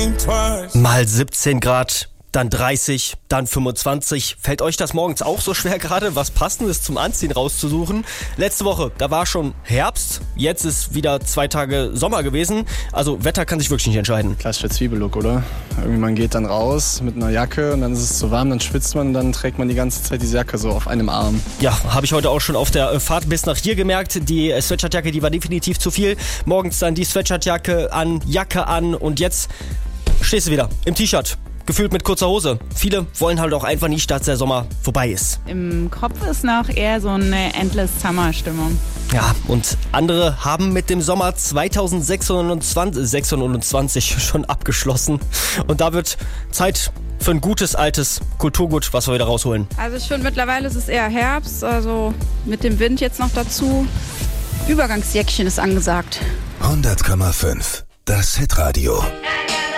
Mal 17 Grad, dann 30, dann 25. Fällt euch das morgens auch so schwer gerade, was Passendes zum Anziehen rauszusuchen? Letzte Woche, da war schon Herbst, jetzt ist wieder 2 Tage Sommer gewesen. Also Wetter kann sich wirklich nicht entscheiden. Klassischer Zwiebellook, oder? Irgendwie man geht dann raus mit einer Jacke und dann ist es zu warm, dann schwitzt man und dann trägt man die ganze Zeit diese Jacke so auf einem Arm. Ja, habe ich heute auch schon auf der Fahrt bis nach hier gemerkt. Die Sweatshirtjacke, die war definitiv zu viel. Morgens dann die Sweatshirtjacke an, Jacke an und jetzt stehst du wieder im T-Shirt. Gefühlt mit kurzer Hose. Viele wollen halt auch einfach nicht, dass der Sommer vorbei ist. Im Kopf ist noch eher so eine Endless Summer-Stimmung. Ja, und andere haben mit dem Sommer 2026 schon abgeschlossen. Und da wird Zeit für ein gutes, altes Kulturgut, was wir wieder rausholen. Also ich finde mittlerweile ist es eher Herbst, also mit dem Wind jetzt noch dazu. Übergangsjäckchen ist angesagt. 100,5. Das Hitradio.